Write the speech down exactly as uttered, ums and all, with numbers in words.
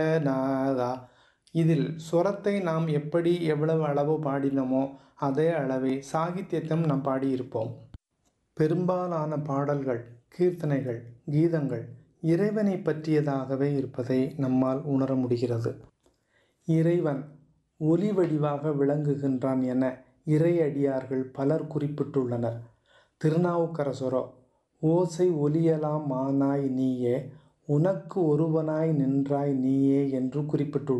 நாதா. இதில் சுரத்தை நாம் எப்படி எவ்வளவு அளவு பாடினோமோ அதே அளவை சாகித்யத்தையும் நாம் பாடியிருப்போம். பெரும்பாலான பாடல்கள், கீர்த்தனைகள், கீதங்கள் இறைவனை பற்றியதாகவே இருப்பதை நம்மால் உணர முடிகிறது. இறைவன் ஒலி வடிவாக விளங்குகின்றான் என இறையடியார்கள் பலர் குறிப்பிட்டுள்ளனர். திருநாவுக்கரசரோ ஓசை ஒலியலாம் ஆனாய் நீயே, உனக்கு ஒருவனாய் நின்றாய் நீயே என்று குறிப்பிட்டுள்ளார்.